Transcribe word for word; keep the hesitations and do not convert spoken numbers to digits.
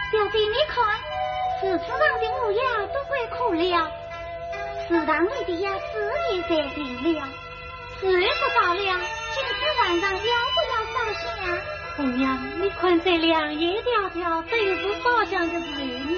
表弟你看，市场上的木牙都快枯了，池塘里的鸭子也在停了，四月不到了，今天晚上要不要烧香？ 红娘，你看这两叶迢迢，都是烧香的事。